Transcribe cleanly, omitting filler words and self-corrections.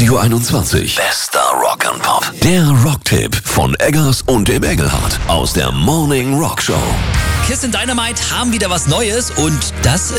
Radio 21. Bester Rock and Pop. Der Rocktipp von Eggers und dem Engelhardt aus der Morning Rock Show. Kiss and Dynamite haben wieder was Neues und das